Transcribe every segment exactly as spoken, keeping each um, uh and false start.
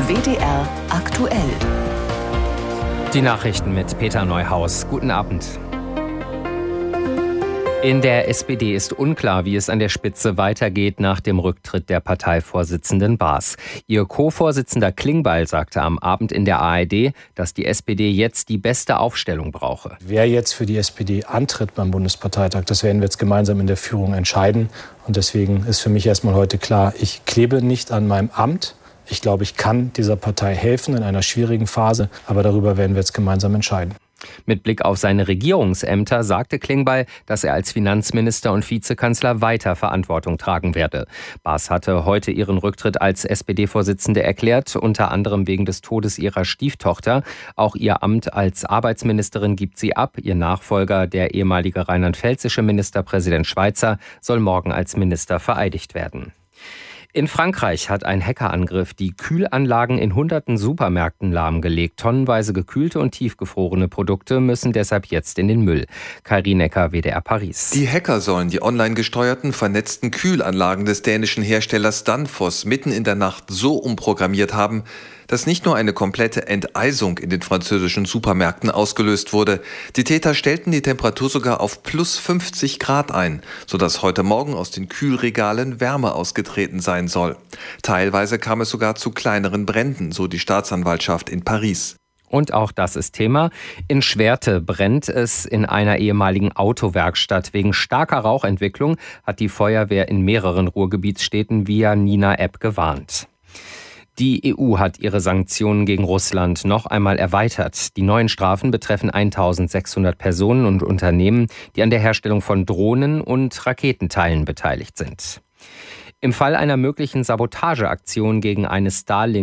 W D R aktuell. Die Nachrichten mit Peter Neuhaus. Guten Abend. In der S P D ist unklar, wie es an der Spitze weitergeht nach dem Rücktritt der Parteivorsitzenden Baas. Ihr Co-Vorsitzender Klingbeil sagte am Abend in der A R D, dass die S P D jetzt die beste Aufstellung brauche. Wer jetzt für die S P D antritt beim Bundesparteitag, das werden wir jetzt gemeinsam in der Führung entscheiden. Und deswegen ist für mich erstmal heute klar, ich klebe nicht an meinem Amt. Ich glaube, ich kann dieser Partei helfen in einer schwierigen Phase, aber darüber werden wir jetzt gemeinsam entscheiden. Mit Blick auf seine Regierungsämter sagte Klingbeil, dass er als Finanzminister und Vizekanzler weiter Verantwortung tragen werde. Baas hatte heute ihren Rücktritt als S P D-Vorsitzende erklärt, unter anderem wegen des Todes ihrer Stieftochter. Auch ihr Amt als Arbeitsministerin gibt sie ab. Ihr Nachfolger, der ehemalige rheinland-pfälzische Ministerpräsident Schweizer, soll morgen als Minister vereidigt werden. In Frankreich hat ein Hackerangriff die Kühlanlagen in hunderten Supermärkten lahmgelegt. Tonnenweise gekühlte und tiefgefrorene Produkte müssen deshalb jetzt in den Müll. Karin Ecker, W D R Paris. Die Hacker sollen die online gesteuerten, vernetzten Kühlanlagen des dänischen Herstellers Danfoss mitten in der Nacht so umprogrammiert haben, dass nicht nur eine komplette Enteisung in den französischen Supermärkten ausgelöst wurde. Die Täter stellten die Temperatur sogar auf plus fünfzig Grad ein, sodass heute Morgen aus den Kühlregalen Wärme ausgetreten sein soll. Teilweise kam es sogar zu kleineren Bränden, so die Staatsanwaltschaft in Paris. Und auch das ist Thema. In Schwerte brennt es in einer ehemaligen Autowerkstatt. Wegen starker Rauchentwicklung hat die Feuerwehr in mehreren Ruhrgebietsstädten via Nina-App gewarnt. Die E U hat ihre Sanktionen gegen Russland noch einmal erweitert. Die neuen Strafen betreffen eintausendsechshundert Personen und Unternehmen, die an der Herstellung von Drohnen und Raketenteilen beteiligt sind. Im Fall einer möglichen Sabotageaktion gegen eine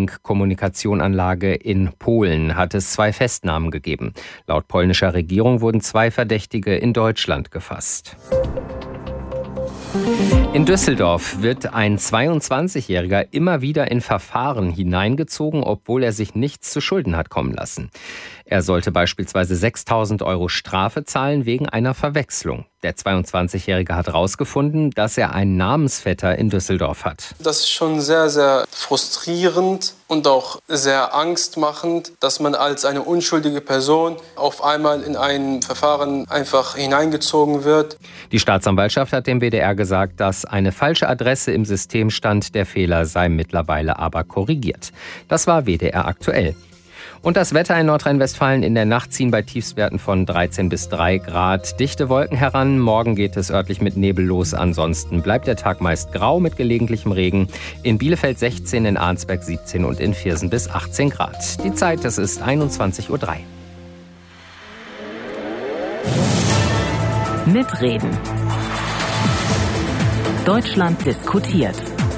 Starlink-Kommunikationsanlage in Polen hat es zwei Festnahmen gegeben. Laut polnischer Regierung wurden zwei Verdächtige in Deutschland gefasst. In Düsseldorf wird ein zweiundzwanzigjähriger immer wieder in Verfahren hineingezogen, obwohl er sich nichts zu Schulden hat kommen lassen. Er sollte beispielsweise sechstausend Euro Strafe zahlen wegen einer Verwechslung. Der zweiundzwanzigjährige hat herausgefunden, dass er einen Namensvetter in Düsseldorf hat. Das ist schon sehr, sehr frustrierend und auch sehr angstmachend, dass man als eine unschuldige Person auf einmal in ein Verfahren einfach hineingezogen wird. Die Staatsanwaltschaft hat dem W D R gesagt, dass eine falsche Adresse im System stand. Der Fehler sei mittlerweile aber korrigiert. Das war W D R aktuell. Und das Wetter in Nordrhein-Westfalen: in der Nacht ziehen bei Tiefstwerten von dreizehn bis drei Grad dichte Wolken heran. Morgen geht es örtlich mit Nebel los. Ansonsten bleibt der Tag meist grau mit gelegentlichem Regen. In Bielefeld sechzehn, in Arnsberg siebzehn und in Viersen bis achtzehn Grad. Die Zeit, es ist einundzwanzig Uhr drei. Mitreden. Deutschland diskutiert.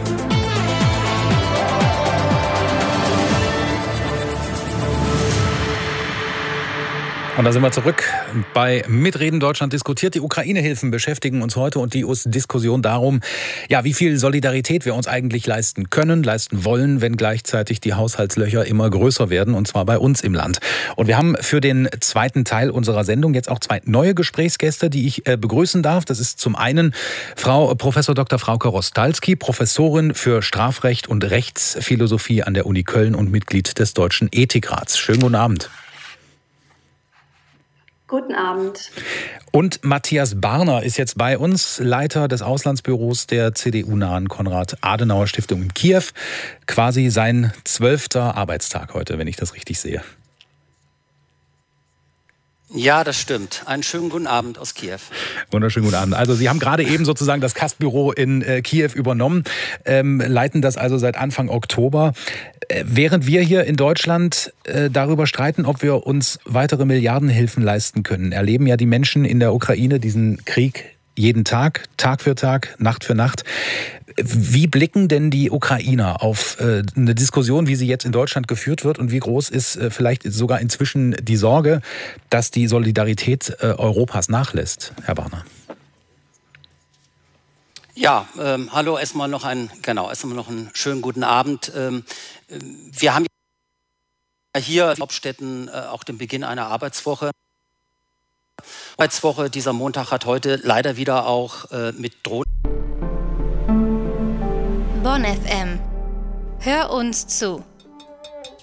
Und da sind wir zurück bei Mitreden. Deutschland diskutiert. Die Ukraine-Hilfen beschäftigen uns heute und die Diskussion darum, ja, wie viel Solidarität wir uns eigentlich leisten können, leisten wollen, wenn gleichzeitig die Haushaltslöcher immer größer werden, und zwar bei uns im Land. Und wir haben für den zweiten Teil unserer Sendung jetzt auch zwei neue Gesprächsgäste, die ich begrüßen darf. Das ist zum einen Frau Professor Doktor Frauke Rostalski, Professorin für Strafrecht und Rechtsphilosophie an der Uni Köln und Mitglied des Deutschen Ethikrats. Schönen guten Abend. Guten Abend. Und Matthias Barner ist jetzt bei uns, Leiter des Auslandsbüros der C D U-nahen Konrad-Adenauer-Stiftung in Kiew. Quasi sein zwölfter Arbeitstag heute, wenn ich das richtig sehe. Ja, das stimmt. Einen schönen guten Abend aus Kiew. Wunderschönen guten Abend. Also Sie haben gerade eben sozusagen das Kastbüro in äh, Kiew übernommen, ähm, leiten das also seit Anfang Oktober. Äh, während wir hier in Deutschland äh, darüber streiten, ob wir uns weitere Milliardenhilfen leisten können, erleben ja die Menschen in der Ukraine diesen Krieg jeden Tag, Tag für Tag, Nacht für Nacht. Wie blicken denn die Ukrainer auf äh, eine Diskussion, wie sie jetzt in Deutschland geführt wird, und wie groß ist äh, vielleicht sogar inzwischen die Sorge, dass die Solidarität äh, Europas nachlässt, Herr Barner? Ja, ähm, hallo, erstmal noch einen, genau, erstmal noch einen schönen guten Abend. Ähm, wir haben hier in Hauptstädten äh, auch den Beginn einer Arbeitswoche. Arbeitswoche, dieser Montag hat heute leider wieder auch äh, mit Drohnen. Bonn F M. Hör uns zu.